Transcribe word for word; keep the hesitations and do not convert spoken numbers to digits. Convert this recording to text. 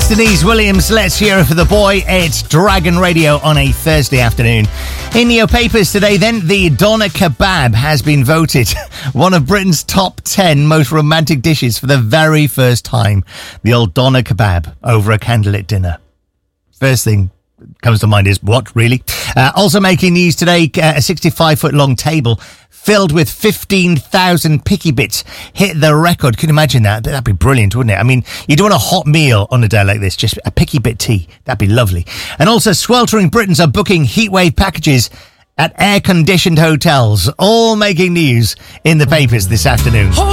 That's Denise Williams. Let's hear it for the boy. It's Dragon Radio on a Thursday afternoon. In your papers today, then, the doner kebab has been voted one of Britain's top ten most romantic dishes for the very first time. The old doner kebab over a candlelit dinner. First thing comes to mind is, what, really? Uh, also making news today, uh, a sixty-five foot long table filled with fifteen thousand picky bits hit the record. Can you imagine that? That'd be brilliant, wouldn't it? I mean, you don't want a hot meal on a day like this, just a picky bit tea. That'd be lovely. And also, sweltering Britons are booking heatwave packages at air-conditioned hotels. All making news in the papers this afternoon.